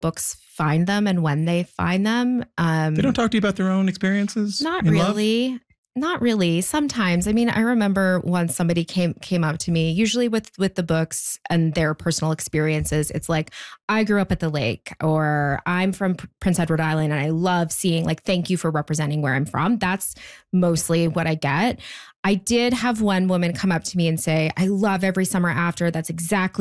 books find them and when they find them. They don't talk to you about their own experiences? Not really. Not really. Sometimes. I mean, I remember once somebody came up to me, usually with the books and their personal experiences. It's like, I grew up at the lake, or I'm from Prince Edward Island and I love seeing, like, thank you for representing where I'm from. That's mostly what I get. I did have one woman come up to me and say, I love Every Summer After. That's exactly